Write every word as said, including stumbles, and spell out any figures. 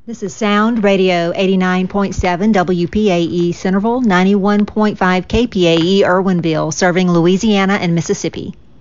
This is Sound Radio eighty-nine point seven W P A E Centerville, ninety-one point five K P A E Irwinville, serving Louisiana and Mississippi.